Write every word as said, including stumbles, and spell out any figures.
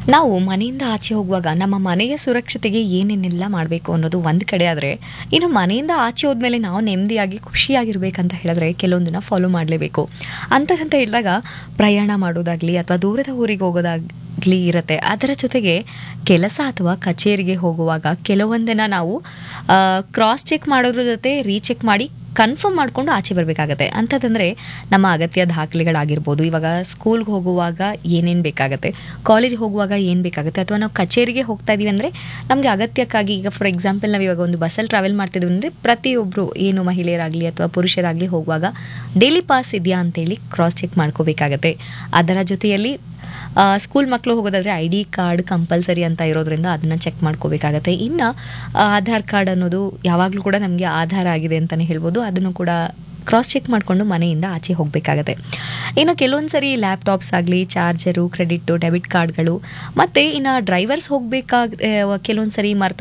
ನಾವು ಮನೆಯಿಂದ ಆಚೆ ಹೋಗುವಾಗ ನಮ್ಮ ಮನೆಯ ಸುರಕ್ಷತೆಗೆ ಏನೇನೆಲ್ಲ ಮಾಡಬೇಕು ಅನ್ನೋದು ಒಂದು ಕಡೆ ಆದರೆ, ಇನ್ನು ಮನೆಯಿಂದ ಆಚೆ ಹೋದ್ಮೇಲೆ ನಾವು ನೆಮ್ಮದಿಯಾಗಿ ಖುಷಿಯಾಗಿರ್ಬೇಕಂತ ಹೇಳಿದ್ರೆ ಕೆಲವೊಂದನ್ನ ಫಾಲೋ ಮಾಡಲೇಬೇಕು. ಅಂತದಂತ ಹೇಳಿದಾಗ ಪ್ರಯಾಣ ಮಾಡೋದಾಗಲಿ ಅಥವಾ ದೂರದ ಊರಿಗೆ ಹೋಗೋದಾಗಲಿ ಇರುತ್ತೆ. ಅದರ ಜೊತೆಗೆ ಕೆಲಸ ಅಥವಾ ಕಚೇರಿಗೆ ಹೋಗುವಾಗ ಕೆಲವೊಂದನ್ನು ನಾವು ಕ್ರಾಸ್ ಚೆಕ್ ಮಾಡೋದ್ರ ಜೊತೆ ರೀಚೆಕ್ ಮಾಡಿ ಕನ್ಫರ್ಮ್ ಮಾಡಿಕೊಂಡು ಆಚೆ ಬರಬೇಕಾಗತ್ತೆ. ಅಂಥದ್ದಂದರೆ ನಮ್ಮ ಅಗತ್ಯ ದಾಖಲೆಗಳಾಗಿರ್ಬೋದು, ಇವಾಗ ಸ್ಕೂಲ್ಗೆ ಹೋಗುವಾಗ ಏನೇನು ಬೇಕಾಗುತ್ತೆ, ಕಾಲೇಜ್ ಹೋಗುವಾಗ ಏನು ಬೇಕಾಗುತ್ತೆ, ಅಥವಾ ನಾವು ಕಚೇರಿಗೆ ಹೋಗ್ತಾ ಇದ್ದೀವಿ ಅಂದರೆ ನಮಗೆ ಅಗತ್ಯಕ್ಕಾಗಿ, ಈಗ ಫಾರ್ ಎಕ್ಸಾಂಪಲ್ ನಾವು ಇವಾಗ ಒಂದು ಬಸ್ಸಲ್ಲಿ ಟ್ರಾವೆಲ್ ಮಾಡ್ತಿದ್ವಿ ಅಂದರೆ ಪ್ರತಿಯೊಬ್ಬರು ಏನು ಮಹಿಳೆಯರಾಗಲಿ ಅಥವಾ ಪುರುಷರಾಗಲಿ ಹೋಗುವಾಗ ಡೈಲಿ ಪಾಸ್ ಇದೆಯಾ ಅಂತೇಳಿ ಕ್ರಾಸ್ ಚೆಕ್ ಮಾಡ್ಕೋಬೇಕಾಗತ್ತೆ. ಅದರ ಜೊತೆಯಲ್ಲಿ ಸ್ಕೂಲ್ ಮಕ್ಕಳು ಹೋಗೋದಾದರೆ ಐ ಡಿ ಕಾರ್ಡ್ ಕಂಪಲ್ಸರಿ ಅಂತ ಇರೋದ್ರಿಂದ ಅದನ್ನು ಚೆಕ್ ಮಾಡ್ಕೋಬೇಕಾಗತ್ತೆ. ಇನ್ನು ಆಧಾರ್ ಕಾರ್ಡ್ ಅನ್ನೋದು ಯಾವಾಗಲೂ ಕೂಡ ನಮಗೆ ಆಧಾರ ಆಗಿದೆ ಅಂತಲೇ ಹೇಳ್ಬೋದು, ಅದನ್ನು ಕೂಡ ಕ್ರಾಸ್ ಚೆಕ್ ಮಾಡಿಕೊಂಡು ಮನೆಯಿಂದ ಆಚೆ ಹೋಗಬೇಕಾಗತ್ತೆ. ಇನ್ನು ಕೆಲವೊಂದು ಸರಿ ಲ್ಯಾಪ್ಟಾಪ್ಸ್ ಆಗಲಿ, ಚಾರ್ಜರು, ಕ್ರೆಡಿಟ್ಟು, ಡೆಬಿಟ್ ಕಾರ್ಡ್ಗಳು, ಮತ್ತು ಇನ್ನು ಡ್ರೈವರ್ಸ್ ಹೋಗಬೇಕಾಗ ಕೆಲವೊಂದು ಸರಿ ಮರೆತು